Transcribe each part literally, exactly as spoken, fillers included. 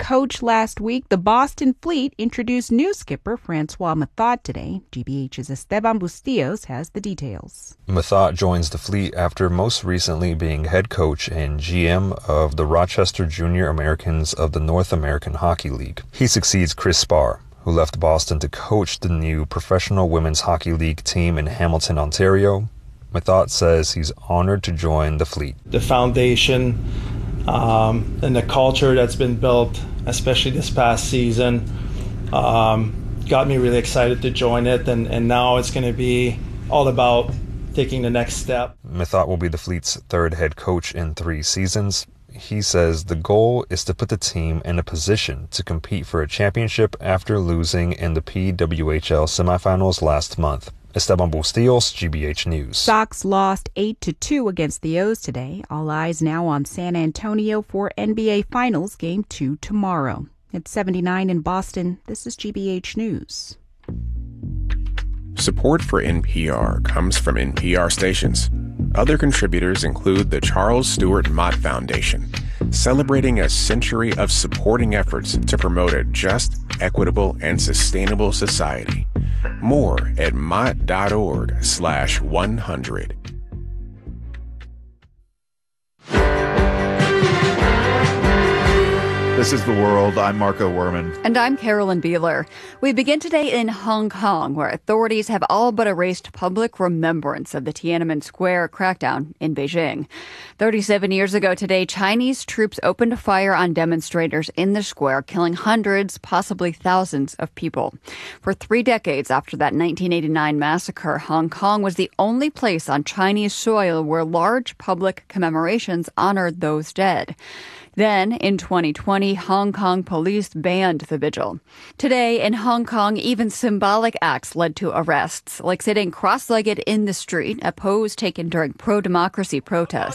coach last week, the Boston Fleet introduced new skipper Francois Mathot today. G B H's Esteban Bustillos has the details. Mathot joins the Fleet after most recently being head coach and G M of the Rochester Junior Americans of the North American Hockey League. He succeeds Chris Spar, who left Boston to coach the new Professional Women's Hockey League team in Hamilton, Ontario. Mathot says he's honored to join the Fleet. The foundation um, and the culture that's been built, especially this past season, um, got me really excited to join it. And, and now it's going to be all about taking the next step. Mathot will be the Fleet's third head coach in three seasons. He says the goal is to put the team in a position to compete for a championship after losing in the P W H L semifinals last month. Esteban Bustillos, G B H News. Sox lost eight to two against the O's today. All eyes now on San Antonio for N B A Finals Game two tomorrow. At seventy-nine in Boston, this is G B H News. Support for N P R comes from N P R stations. Other contributors include the Charles Stewart Mott Foundation, celebrating a century of supporting efforts to promote a just, equitable, and sustainable society. More at mott.org slash 100. This is The World. I'm Marco Werman. And I'm Carolyn Beeler. We begin today in Hong Kong, where authorities have all but erased public remembrance of the Tiananmen Square crackdown in Beijing. thirty-seven years ago today, Chinese troops opened fire on demonstrators in the square, killing hundreds, possibly thousands of people. For three decades after that nineteen eighty-nine massacre, Hong Kong was the only place on Chinese soil where large public commemorations honored those dead. Then, in twenty twenty, Hong Kong police banned the vigil. Today, in Hong Kong, even symbolic acts led to arrests, like sitting cross-legged in the street, a pose taken during pro-democracy protests.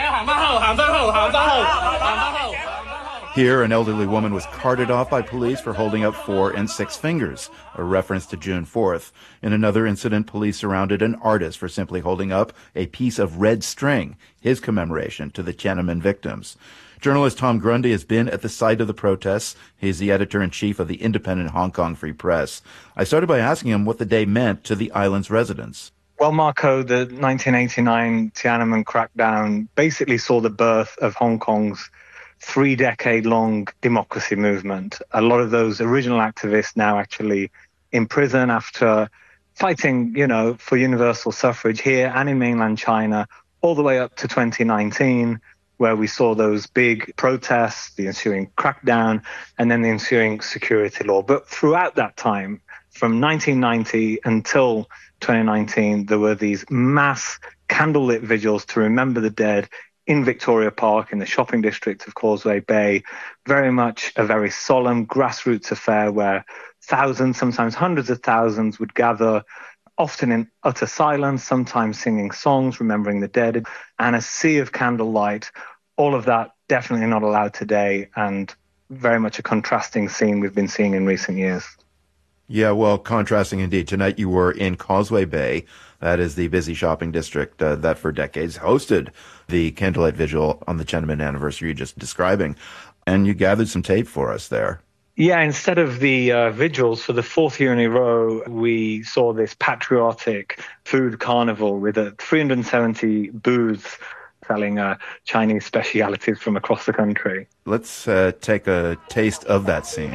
Here, an elderly woman was carted off by police for holding up four and six fingers, a reference to June fourth. In another incident, police surrounded an artist for simply holding up a piece of red string, his commemoration to the Tiananmen victims. Journalist Tom Grundy has been at the site of the protests. He's the editor-in-chief of the independent Hong Kong Free Press. I started by asking him what the day meant to the island's residents. Well, Marco, the nineteen eighty-nine Tiananmen crackdown basically saw the birth of Hong Kong's three-decade-long democracy movement. A lot of those original activists now actually in prison after fighting, you know, for universal suffrage here and in mainland China all the way up to twenty nineteen, where we saw those big protests, the ensuing crackdown, and then the ensuing security law. But throughout that time, from nineteen ninety until twenty nineteen, there were these mass candlelit vigils to remember the dead in Victoria Park, in the shopping district of Causeway Bay. Very much a very solemn grassroots affair where thousands, sometimes hundreds of thousands would gather, often in utter silence, sometimes singing songs, remembering the dead, and a sea of candlelight. All of that definitely not allowed today, and very much a contrasting scene we've been seeing in recent years. Yeah, well, contrasting indeed. Tonight you were in Causeway Bay. That is the busy shopping district uh, that for decades hosted the candlelight vigil on the Tiananmen anniversary you're just describing. And you gathered some tape for us there. Yeah, instead of the uh, vigils, for the fourth year in a row, we saw this patriotic food carnival with uh, three hundred seventy booths selling uh, Chinese specialities from across the country. Let's uh, take a taste of that scene.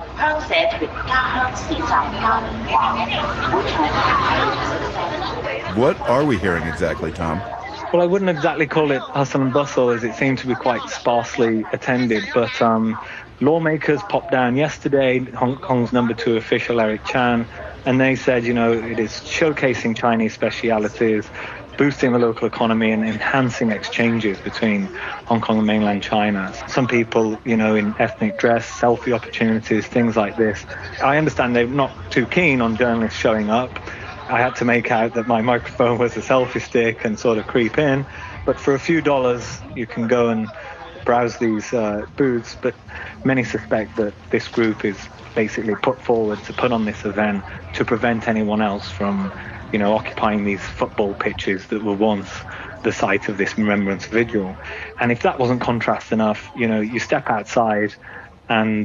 What are we hearing exactly, Tom? Well, I wouldn't exactly call it hustle and bustle, as it seemed to be quite sparsely attended, but um, lawmakers popped down yesterday, Hong Kong's number two official, Eric Chan, and they said, you know, it is showcasing Chinese specialities, boosting the local economy and enhancing exchanges between Hong Kong and mainland China. Some people, you know, in ethnic dress, selfie opportunities, things like this. I understand they're not too keen on journalists showing up. I had to make out that my microphone was a selfie stick and sort of creep in. But for a few dollars, you can go and browse these uh, booths. But many suspect that this group is basically put forward to put on this event to prevent anyone else from, you know, occupying these football pitches that were once the site of this remembrance vigil. And if that wasn't contrast enough, you know, you step outside and